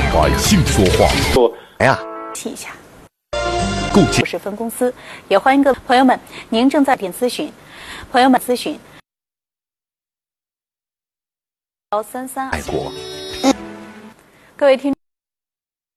百姓说话。哎呀， 记一下。 构建是分公司，也欢迎各位朋友们，您正在点咨询，朋友们咨询。33， 爱国， 各位听。